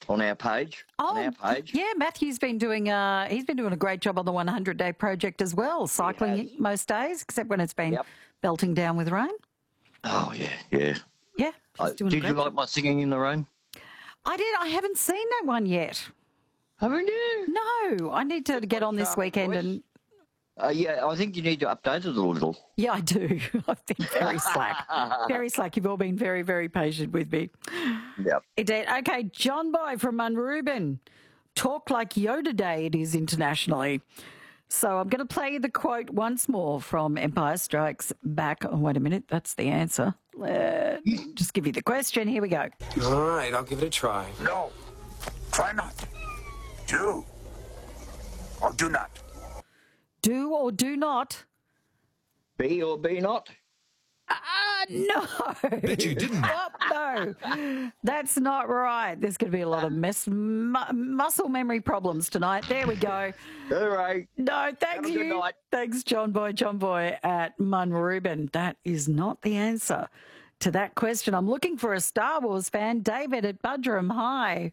on our page. Oh, On our page. yeah, Matthew's been doing he's been doing a great job on the 100-day project as well, cycling most days, except when it's been belting down with rain. Oh, yeah, yeah. Yeah, he's doing a Did great you like job. my singing in the rain? I did. I haven't seen that one yet. Haven't you? No, I need to get on this weekend and... Yeah, I think you need to update it a little. Yeah, I do. I've been very slack. Very slack. You've all been very, very patient with me. Yep. Indeed. Okay, John Boy from Munrooban. Talk like Yoda Day it is internationally. So I'm going to play you the quote once more from Empire Strikes Back. Oh, wait a minute. That's the answer. Just give you the question. Here we go. All right, I'll give it a try. No, try not. Do or do not. Do or do not? Be or be not? No. Bet you didn't. Oh, no, that's not right. There's going to be a lot of muscle memory problems tonight. There we go. All right. No, thank you. Good night. Thanks, John Boy at Munrooban. That is not the answer to that question. I'm looking for a Star Wars fan. David at Budrum. Hi.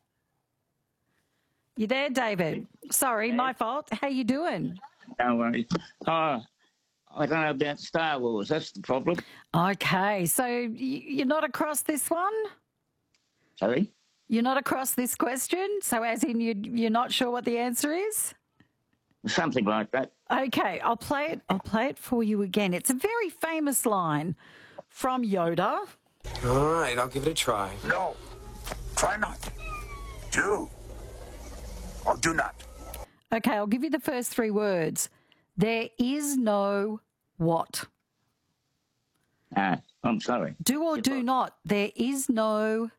You there, David? Sorry, my fault. How you doing? No worries. Oh, I don't know about Star Wars. That's the problem. Okay, so you're not across this one? Sorry? You're not across this question? So as in you're not sure what the answer is? Something like that. Okay, I'll play it for you again. It's a very famous line from Yoda. All right, I'll give it a try. No, try not. Do or do not. Okay, I'll give you the first three words. There is no what? I'm sorry. Do or do not. There is no...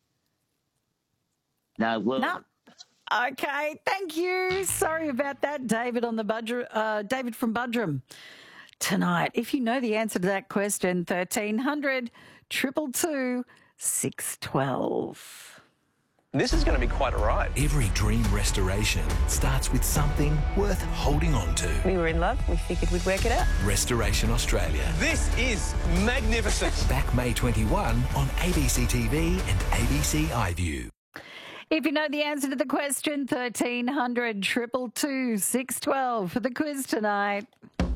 No, well... No. Okay, thank you. Sorry about that, David on the David from Budrum. Tonight, if you know the answer to that question, 1300 222 612. This is going to be quite a ride. Every dream restoration starts with something worth holding on to. We were in love. We figured we'd work it out. Restoration Australia. This is magnificent. Back May 21 on ABC TV and ABC iView. If you know the answer to the question, 1300 222 612 for the quiz tonight.